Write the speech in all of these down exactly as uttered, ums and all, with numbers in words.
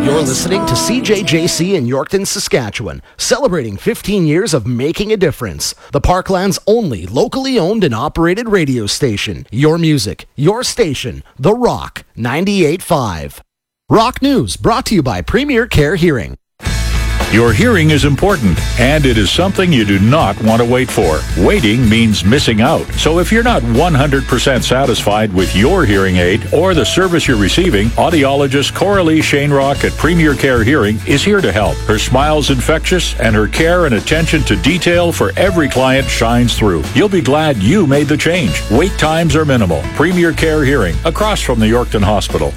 You're listening to C J J C in Yorkton, Saskatchewan, celebrating fifteen years of making a difference. The Parkland's only locally owned and operated radio station. Your music, your station, The Rock, ninety-eight point five. Rock News, brought to you by Premier Care Hearing. Your hearing is important, and it is something you do not want to wait for. Waiting means missing out. So if you're not one hundred percent satisfied with your hearing aid or the service you're receiving, audiologist Coralie Shanerock at Premier Care Hearing is here to help. Her smile's infectious, and her care and attention to detail for every client shines through. You'll be glad you made the change. Wait times are minimal. Premier Care Hearing, across from the Yorkton Hospital.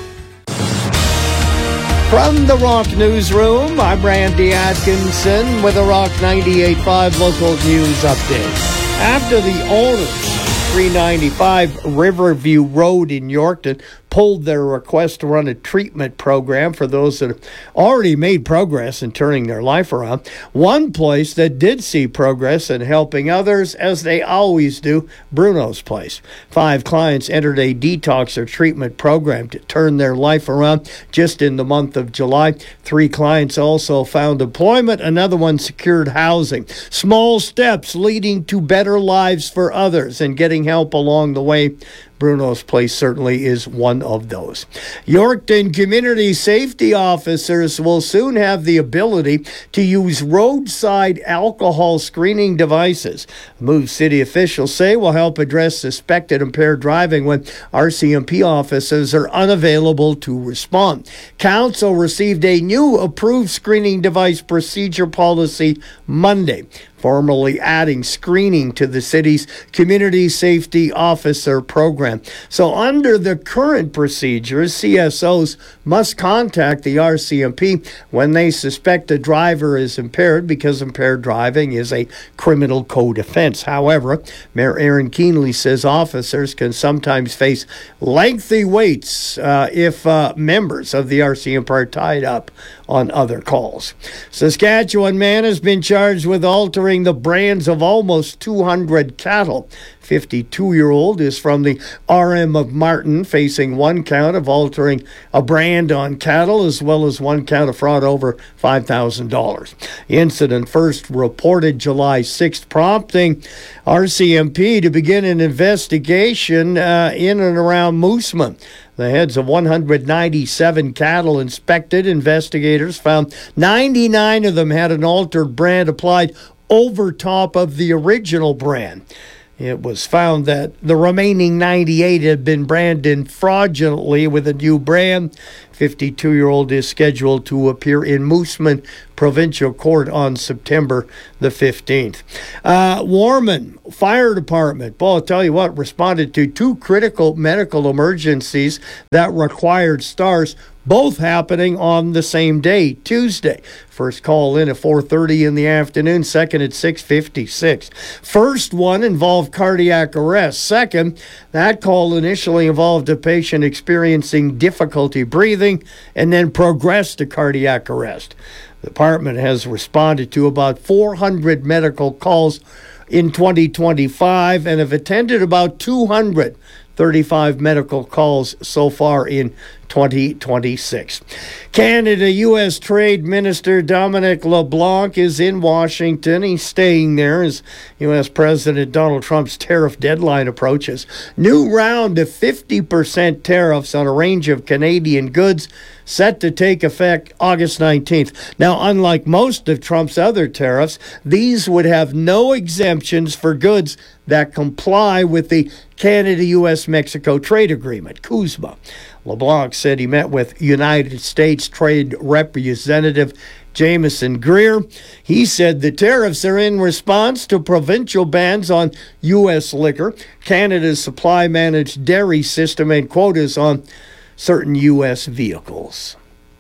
From the Rock Newsroom, I'm Randy Atkinson with a Rock ninety-eight point five local news update. After the owners, three ninety-five Riverview Road in Yorkton, pulled their request to run a treatment program for those that have already made progress in turning their life around. One place that did see progress in helping others, as they always do, Bruno's Place. Five clients entered a detox or treatment program to turn their life around just in the month of July. Three clients also found employment. Another one secured housing. Small steps leading to better lives for others and getting help along the way. Bruno's Place certainly is one of those. Yorkton community safety officers will soon have the ability to use roadside alcohol screening devices. Move city officials say will help address suspected impaired driving when R C M P officers are unavailable to respond. Council received a new approved screening device procedure policy Monday, formally adding screening to the city's Community Safety Officer program. So under the current procedures, C S Os must contact the R C M P when they suspect a driver is impaired, because impaired driving is a criminal code offense. However, Mayor Aaron Keenley says officers can sometimes face lengthy waits uh, if uh, members of the R C M P are tied up on other calls. Saskatchewan man has been charged with altering the brands of almost two hundred cattle. fifty-two-year-old is from the R M of Martin, facing one count of altering a brand on cattle as well as one count of fraud over five thousand dollars. The incident first reported July sixth, prompting R C M P to begin an investigation uh, in and around Mooseman. The heads of one hundred ninety-seven cattle inspected. Investigators found ninety-nine of them had an altered brand applied over top of the original brand. It was found that the remaining ninety-eight had been branded fraudulently with a new brand. fifty-two-year-old is scheduled to appear in Mooseman Provincial Court on September the fifteenth. Uh, Warman Fire Department, boy, I'll tell you what, responded to two critical medical emergencies that required stars, both happening on the same day, Tuesday. First call in at four thirty in the afternoon, second at six fifty-six. First one involved cardiac arrest. Second, that call initially involved a patient experiencing difficulty breathing and then progressed to cardiac arrest. The department has responded to about four hundred medical calls in twenty twenty-five and have attended about two hundred thirty-five medical calls so far in twenty twenty-six. Canada U S Trade Minister Dominic LeBlanc is in Washington. He's staying there as U S President Donald Trump's tariff deadline approaches. New round of fifty percent tariffs on a range of Canadian goods set to take effect August nineteenth. Now, unlike most of Trump's other tariffs, these would have no exemptions for goods that comply with the Canada-U S Mexico Trade Agreement, C U S M A. LeBlanc said he met with United States Trade Representative Jameson Greer. He said the tariffs are in response to provincial bans on U S liquor, Canada's supply-managed dairy system, and quotas on certain U S vehicles.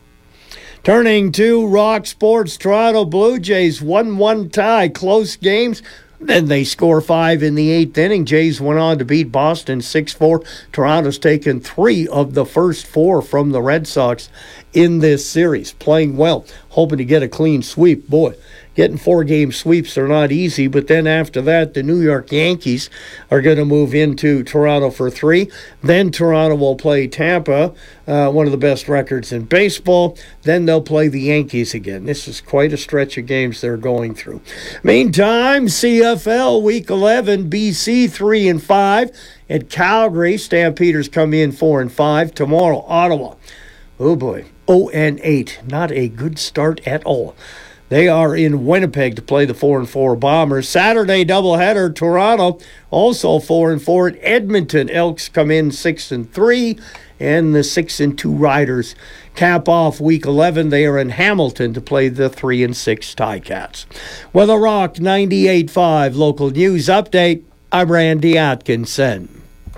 Turning to Rock Sports, Toronto Blue Jays one one tie, close games. Then they score five in the eighth inning. Jays went on to beat Boston six four. Toronto's taken three of the first four from the Red Sox in this series. Playing well, hoping to get a clean sweep. Boy, getting four-game sweeps are not easy, but then after that, the New York Yankees are going to move into Toronto for three. Then Toronto will play Tampa, uh, one of the best records in baseball. Then they'll play the Yankees again. This is quite a stretch of games they're going through. Meantime, C F L Week eleven, B C three and five. At Calgary, Stampeders come in four and five. Tomorrow, Ottawa. Oh boy, oh and eight. Not a good start at all. They are in Winnipeg to play the four and four Bombers. Saturday doubleheader, Toronto also four and four at Edmonton. Elks come in six and three, and the six and two Riders cap off Week eleven. They are in Hamilton to play the three and six Ticats. With a Rock ninety-eight point five local news update, I'm Randy Atkinson.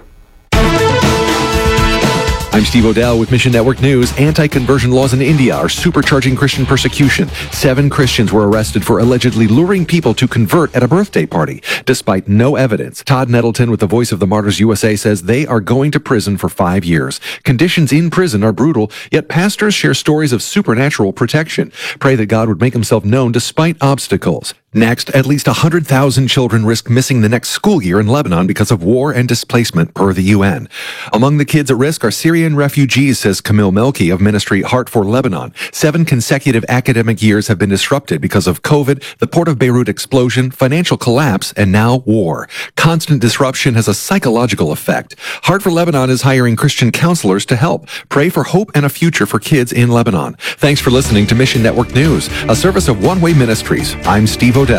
I'm Steve O'Dell with Mission Network News. Anti-conversion laws in India are supercharging Christian persecution. Seven Christians were arrested for allegedly luring people to convert at a birthday party, despite no evidence. Todd Nettleton with the Voice of the Martyrs U S A says they are going to prison for five years. Conditions in prison are brutal, yet pastors share stories of supernatural protection. Pray that God would make himself known despite obstacles. Next, at least one hundred thousand children risk missing the next school year in Lebanon because of war and displacement, per the U N. Among the kids at risk are Syrian refugees, says Camille Melki of Ministry Heart for Lebanon. Seven consecutive academic years have been disrupted because of COVID, the Port of Beirut explosion, financial collapse, and now war. Constant disruption has a psychological effect. Heart for Lebanon is hiring Christian counselors to help. Pray for hope and a future for kids in Lebanon. Thanks for listening to Mission Network News, a service of One Way Ministries. I'm Steve O'Dell.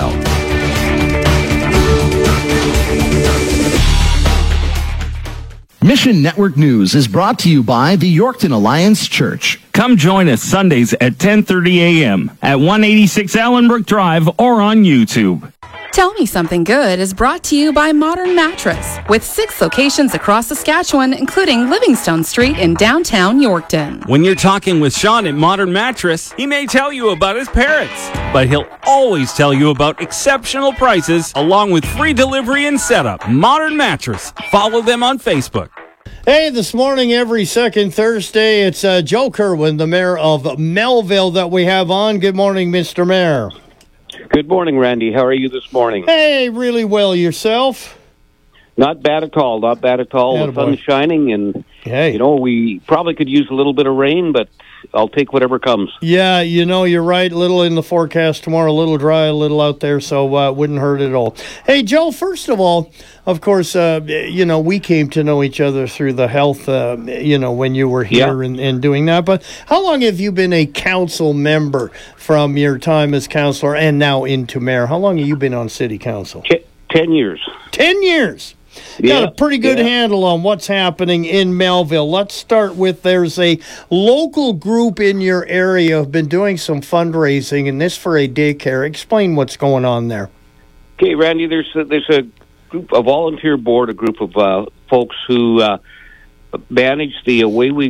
Mission Network News is brought to you by the Yorkton Alliance Church. Come join us Sundays at ten thirty a.m. at one eighty-six Allenbrook Drive or on YouTube. Tell Me Something Good is brought to you by Modern Mattress, with six locations across Saskatchewan, including Livingstone Street in downtown Yorkton. When you're talking with Sean at Modern Mattress, he may tell you about his parrots, but he'll always tell you about exceptional prices along with free delivery and setup. Modern Mattress. Follow them on Facebook. Hey, this morning, every second Thursday, it's uh, Joe Kerwin, the mayor of Melville, that we have on. Good morning, Mister Mayor. Good morning, Randy. How are you this morning? Hey, really well. Yourself? Not bad at all. Not bad at all. Attaboy. The sun's shining, and, hey. you know, we probably could use a little bit of rain, but I'll take whatever comes. Yeah, you know, you're right. A little in the forecast tomorrow, a little dry, a little out there, so uh, wouldn't hurt at all. Hey, Joe, first of all, of course, uh, you know, we came to know each other through the health, uh, you know, when you were here Yeah. and, and doing that. But how long have you been a council member from your time as councillor and now into mayor? How long have you been on city council? T- ten years. Ten years. Yeah, Got a pretty good yeah. handle on what's happening in Melville. Let's start with there's a local group in your area who've been doing some fundraising, and this for a daycare. Explain what's going on there. Okay, Randy, there's a, there's a group, a volunteer board, a group of uh, folks who uh, manage the Away We